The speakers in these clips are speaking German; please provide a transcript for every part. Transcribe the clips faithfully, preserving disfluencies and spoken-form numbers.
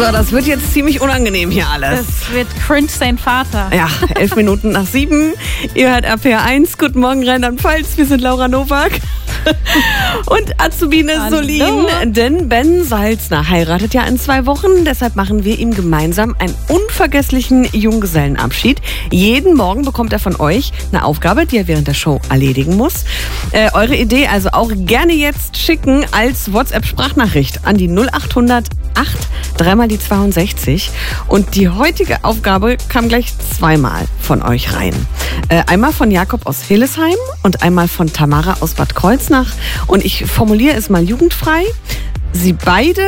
das wird jetzt ziemlich unangenehm hier alles. Das wird cringe sein Vater. Ja, elf Minuten nach sieben. Ihr hört R P R eins. Guten Morgen, Rheinland-Pfalz. Wir sind Laura Nowak und Azubine Hallo. Solin. Denn Ben Salzner heiratet ja in zwei Wochen. Deshalb machen wir ihm gemeinsam einen unvergesslichen Junggesellenabschied. Jeden Morgen bekommt er von euch eine Aufgabe, die er während der Show erledigen muss. Äh, eure Idee also auch gerne jetzt schicken als WhatsApp-Sprachnachricht an die null acht hundert acht dreimal die zweiundsechzig. Und die heutige Aufgabe kam gleich zweimal von euch rein. Äh, einmal von Jakob aus Hillesheim und einmal von Tamara aus Bad Kreuznach. Und ich formuliere es mal jugendfrei. Sie beide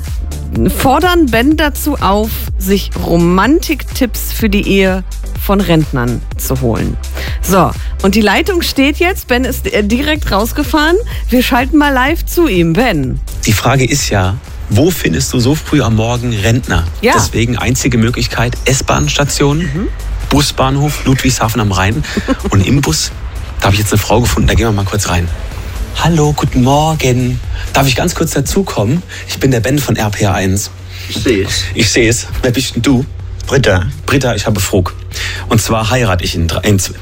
fordern Ben dazu auf, sich Romantiktipps für die Ehe von Rentnern zu holen. So, und die Leitung steht jetzt. Ben ist direkt rausgefahren. Wir schalten mal live zu ihm. Ben. Die Frage ist ja, wo findest du so früh am Morgen Rentner? Ja. Deswegen einzige Möglichkeit, S-Bahn-Station, mhm. Busbahnhof, Ludwigshafen am Rhein. Und im Bus, da habe ich jetzt eine Frau gefunden, da gehen wir mal kurz rein. Hallo, guten Morgen. Darf ich ganz kurz dazukommen? Ich bin der Ben von R P R eins. Ich sehe es. Ich sehe es. Wer bist denn du? Britta. Britta, ich habe Frug. Und zwar heirate ich in, drei, in, zwei,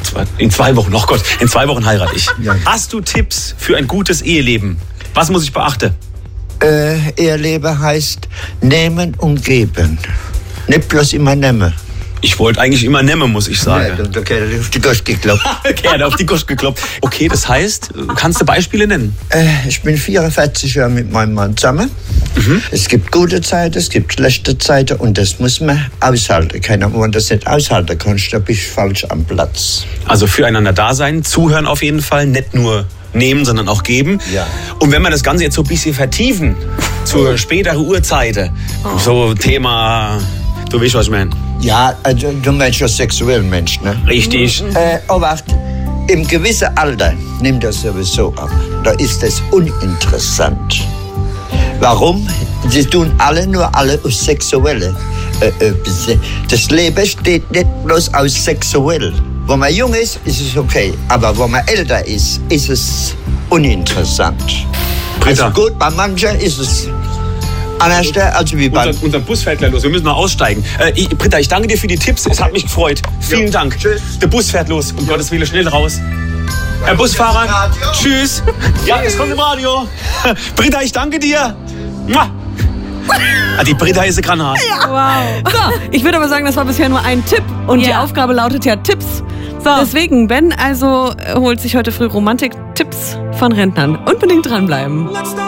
in zwei Wochen. Oh Gott, in zwei Wochen heirate ich. Ja. Hast du Tipps für ein gutes Eheleben? Was muss ich beachten? Äh, Eheleben heißt nehmen und geben. Nicht bloß immer nehmen. Ich wollte eigentlich immer nehmen, muss ich sagen. Ja, da geht er auf die Gosch geklopft. Okay, er hat auf die Gosch geklopft. Okay, das heißt, kannst du Beispiele nennen? Äh, ich bin vierundvierzig Jahre mit meinem Mann zusammen. Mhm. Es gibt gute Zeiten, es gibt schlechte Zeiten und das muss man aushalten. Keiner, wenn man das nicht aushalten kann, da bist du falsch am Platz. Also füreinander da sein, zuhören auf jeden Fall, nicht nur nehmen, sondern auch geben. Ja. Und wenn wir das Ganze jetzt so ein bisschen vertiefen, zur späteren Uhrzeit, oh. so Thema, du weißt, was ich meine. Ja, also, du meinst ja sexuellen Mensch, ne? Richtig. Äh, aber im gewissen Alter nimmt das sowieso ab. Da ist es uninteressant. Warum? Sie tun alle nur alle aus sexuelle. Äh, äh, das Leben steht nicht bloß aus sexuell. Wenn man jung ist, ist es okay. Aber wenn man älter ist, ist es uninteressant. Britta. Also gut, bei manchen ist es anders, also wie bei... Unser, unser Bus fährt gleich los, wir müssen noch aussteigen. Äh, ich, Britta, ich danke dir für die Tipps, es hat mich gefreut. Vielen Jo. Dank. Tschüss. Der Bus fährt los, um Gottes Willen, schnell raus. Herr Busfahrer, Radio. tschüss. Ja, es kommt im Radio. Britta, ich danke dir. Mua. Ah, die Britta ist eine Granate. Wow. So, ich würde aber sagen, das war bisher nur ein Tipp. Und Ja. die Aufgabe lautet ja Tipps. So. Deswegen, Ben also holt sich heute früh Romantik-Tipps von Rentnern. Unbedingt dranbleiben.